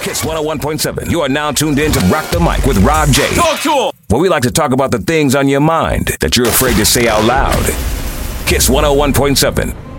Kiss 101.7. You are now tuned in to Rock the Mic with Rob J. Talk to him. Where we like to talk about the things on your mind that you're afraid to say out loud. Kiss 101.7.